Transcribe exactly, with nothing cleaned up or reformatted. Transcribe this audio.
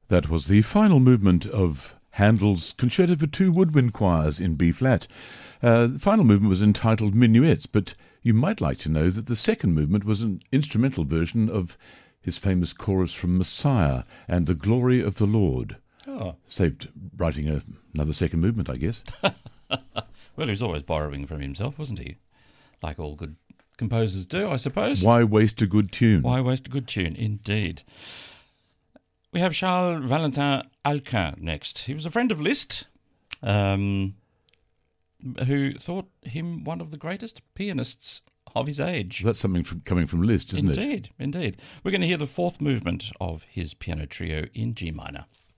That was the final movement of Handel's Concerto for Two Woodwind Choirs in B-flat. Uh, the final movement was entitled Minuets, but you might like to know that the second movement was an instrumental version of his famous chorus from Messiah and the Glory of the Lord. Oh. Saved writing a, another second movement, I guess. Well, he was always borrowing from himself, wasn't he? Like all good composers do, I suppose. Why waste a good tune? Why waste a good tune, indeed. We have Charles Valentin Alquin next. He was a friend of Liszt, um, who thought him one of the greatest pianists of his age. That's something from, coming from Liszt, isn't indeed, it? Indeed, indeed. We're going to hear the fourth movement of his piano trio in G minor.